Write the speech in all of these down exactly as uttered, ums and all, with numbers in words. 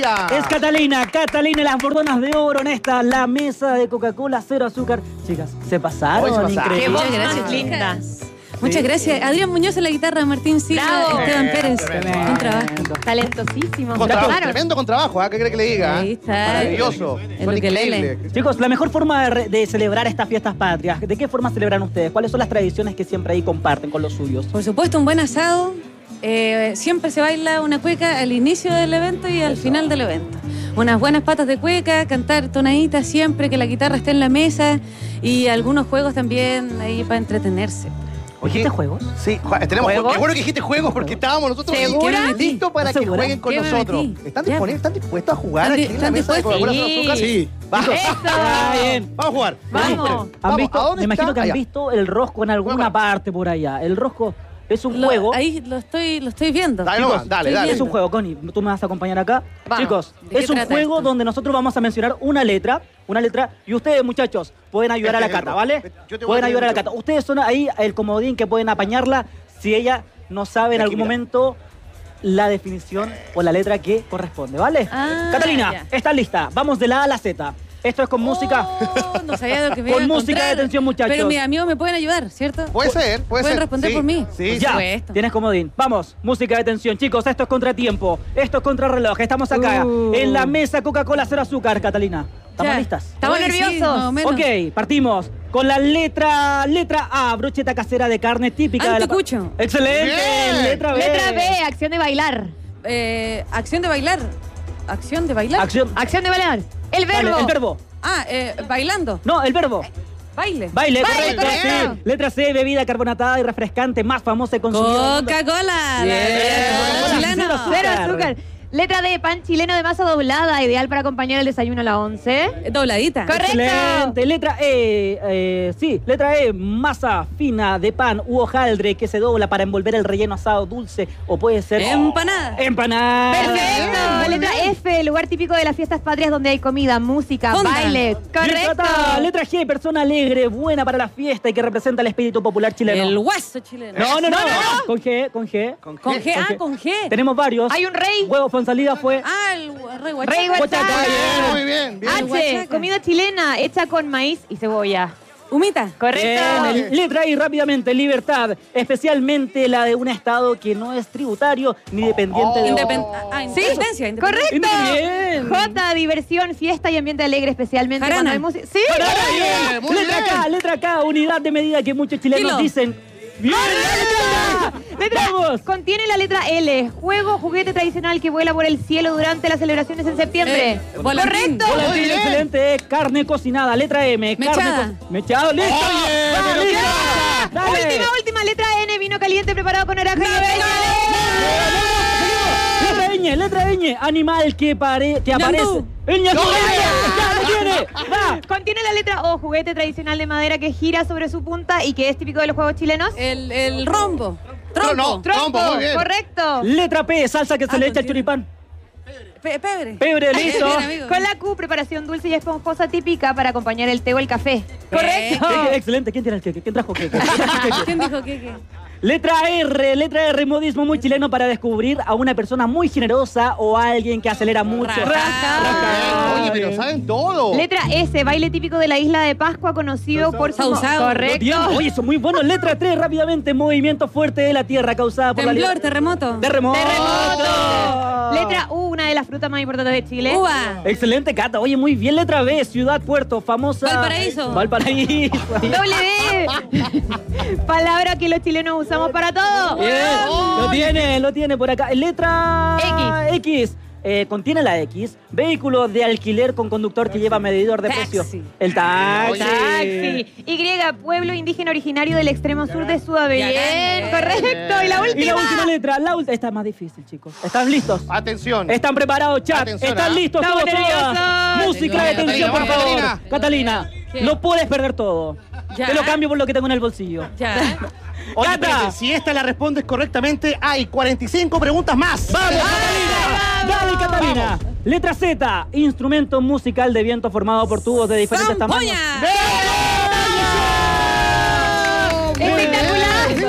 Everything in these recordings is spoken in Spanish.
ella. Es Catalina, Catalina, las bordonas de oro en esta, la mesa de Coca-Cola, cero azúcar. Chicas, se pasaron, Hoy se pasaron. increíble. Muchas gracias, chicas. Muchas gracias. Adrián Muñoz en la guitarra, Martín Silva, Bravo. Esteban Pérez. Tremendo. Buen trabajo. Talentosísimo. Con trabajo, Claro. tremendo con trabajo, ¿eh? ¿Qué cree que le diga? Ahí está. Maravilloso. El Son ukelele. increíbles. Chicos, la mejor forma de, re- de celebrar estas fiestas patrias, ¿de qué forma celebran ustedes? ¿Cuáles son las tradiciones que siempre ahí comparten con los suyos? Por supuesto, un buen asado. Eh, siempre se baila una cueca al inicio del evento y al final del evento. Unas buenas patas de cueca, cantar tonaditas siempre, que la guitarra esté en la mesa y algunos juegos también ahí para entretenerse. ¿Dijiste juegos? Sí, ju- tenemos ¿Juegos? Qué bueno que dijiste juegos porque estábamos nosotros ¿Segura? listos para que ¿Segura? jueguen con ¿Qué me nosotros. metí? ¿Están Ya. disponibles? ¿Están dispuestos a jugar ¿Están aquí di- en la están mesa de dispuestos? Coca-Cola Cero Sí. Azúcar? Sí. Vamos. Está bien. Vamos a jugar. Vamos. ¿Han Vamos, visto? ¿a dónde Me imagino está? que han Allá. visto el rosco en alguna Juega. parte por allá. El rosco es un Lo- juego. Ahí lo estoy, lo estoy viendo. Dale, Chicos, nomás, dale, estoy dale. Es un juego, Connie, tú me vas a acompañar acá. Vamos. Chicos, ¿De qué es un trata juego esto? donde nosotros vamos a mencionar una letra, una letra, y ustedes, muchachos, pueden ayudar a la Este es el Cata, rojo. ¿vale? Yo te voy Pueden a ayudar a la ayudar. Cata. Ustedes son ahí el comodín que pueden apañarla si ella no sabe en Aquí, algún mira. momento la definición o la letra que corresponde, ¿vale? Ah, Catalina, ya. ¿estás lista? Vamos de la A a la Z. Esto es con música. Oh, no sabía lo que me Con iba a música de encontrar. atención, muchachos. Pero mis amigos me pueden ayudar, ¿cierto? Puede ser, puede ¿Pueden ser. responder Sí, por mí? Sí, Ya, supuesto. tienes comodín. Vamos, música de tensión. Chicos, esto es contratiempo. Esto es contrarreloj. Estamos acá Uh. en la mesa Coca-Cola cero azúcar, Catalina. ¿Estamos Ya. listas? Estamos Uy, sí, nerviosos. más o menos. Ok, partimos con la letra letra A, brocheta casera de carne típica de la... Anticucho. Excelente, Bien. letra B. Letra B, acción de bailar. Eh, acción de bailar. Acción de bailar. Acción. Acción de bailar. El Dale, verbo. el verbo. Ah, eh, bailando. No, el verbo. Baile. Baile, Baile, correcto. correcto. Sí. Letra C, bebida carbonatada y refrescante más famosa y consumida. del mundo. Coca-Cola. Bien. la- Cero chileno. azúcar. Cero azúcar. Letra D, pan chileno de masa doblada, ideal para acompañar el desayuno a la once. Dobladita. Correcto. Excelente. Letra E, eh, sí, letra E, masa fina de pan u hojaldre que se dobla para envolver el relleno asado dulce o puede ser... Empanada. Empanada. Perfecto. Muy Letra bien. F, lugar típico de las fiestas patrias donde hay comida, música, Fonda. baile. Bien, Correcto. Cata. Letra G, persona alegre, buena para la fiesta y que representa el espíritu popular chileno. El hueso chileno. No, no, no, No, no, no. Con G, con G. ¿Con Con qué? G. Ah, con G. Tenemos varios. Hay un rey. Huevo Fonsalida fue... Ah, el rey guachaca. Rey guachaca. Guachaca. Bien, muy bien, bien. H, guachaca. comida chilena hecha con maíz y cebolla. Humita. Correcto. Bien, el- letra I rápidamente, libertad, especialmente la de un estado que no es tributario ni dependiente de... Independ- ah, Sí, independencia. independencia. correcto. Bien. J, diversión, fiesta y ambiente alegre, especialmente Jarana. cuando hay música. Sí, Pará, bien, bien. muy Letra bien. K, letra K, unidad de medida que muchos chilenos Kilo. dicen. ¡Bien! Letra ¡Vamos! contiene la letra L, juego, juguete tradicional que vuela por el cielo durante las celebraciones en septiembre. Eh, volantín. Correcto. Volantín, Muy bien. excelente. Carne cocinada, letra M. Mechada. Carne co- Mechado, listo. Oye, ¡Vamos, pero listo! ya. Dale. Última, última letra N, vino caliente preparado con naranja y Letra ñ, letra ñ. Animal que, pare, que aparece. Ñandú. ¡El ñandú! No, ¡Ya lo tiene! ¡Va! Contiene la letra O, juguete tradicional de madera que gira sobre su punta y que es típico de los juegos chilenos. El, el rombo. Trompo. No, Trompo, Trompo, muy bien. correcto. Letra P, salsa que se Ah, le echa al contiene. choripán. Pe- pebre. Pebre, listo. Bien, amigo. Con la Q, preparación dulce y esponjosa típica para acompañar el té o el café. Correcto. ¿Qué- qué- Excelente. ¿Quién tiene el queque? ¿Quién trajo queque? ¿Quién dijo qué? qué? Letra R, letra R, modismo muy chileno para descubrir a una persona muy generosa o a alguien que acelera mucho. Raja. Raja. Oye, pero saben todo. Letra S, baile típico de la isla de Pascua conocido por su... Sausao. Correcto. Bien, oye, eso es muy bueno. Letra tres, rápidamente, movimiento fuerte de la tierra causada por la Temblor, liber- terremoto. Terremoto. Terremoto. Letra U, una de las frutas más importantes de Chile. Uva. Excelente, Cata. Oye, muy bien. Letra B, ciudad, puerto, famosa. Valparaíso. Valparaíso. W. Palabra que los chilenos usamos para todo. Bien, lo tiene, lo tiene por acá. Letra X. X. Eh, contiene la X. Vehículo de alquiler con conductor que lleva medidor de Taxi. precio. El taxi. Taxi. Y, pueblo indígena originario del extremo sur de Suave. Ya Bien, gané. correcto. Y la última. Y la última letra, la última. Esta es más difícil, chicos. ¿Están listos? Atención. ¿Están preparados, chat? Atención, ¿Están ¿ah? listos Estamos todos? todas? nerviosos. Música de Catalina, tensión, por vamos, favor. Catalina. Catalina, ¿Qué? no puedes perder todo. Ya. Te lo cambio por lo que tengo en el bolsillo. Ya. Oye, Cata. espérate, si esta la respondes correctamente, hay cuarenta y cinco preguntas más. ¡Vamos, Catalina! ¡Dale, Catalina! Letra Z, instrumento musical de viento formado por tubos de diferentes tamaños. ¡Zampoña! ¡Espectacular!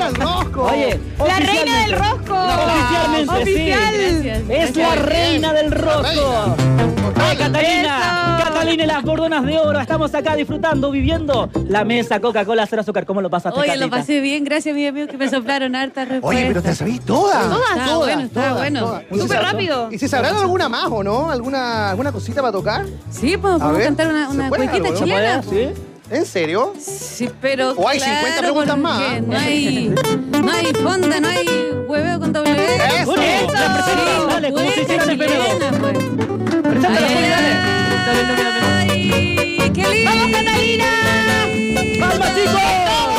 del rosco. Oye, La reina del rosco. Oficialmente, Oficial. sí. Gracias. Es la reina del rosco. ¡Ay, Catalina! Eso. Catalina y las bordonas de oro. Estamos acá disfrutando, viviendo la mesa Coca-Cola cero azúcar. ¿Cómo lo pasaste, Oye, Catita? lo pasé bien, gracias a mis amigos que me soplaron hartas respuestas. Oye, pero te las sabís todas. Todas. Estaba bueno, estaba bueno. ¿Y si Súper sab- rápido. ¿Y si sabrán alguna más o no? ¿Alguna, alguna cosita para tocar? Sí, pues podemos ver, cantar una, ¿se una puede cuequita algo, no? chilena. ¿Se puede? ¿Sí? ¿En serio? Sí, pero O hay claro, cincuenta preguntas más. porque No hay, no hay fonda, no hay hueveo con W. Eso. Bueno, Sí, representa, dale, como bueno. si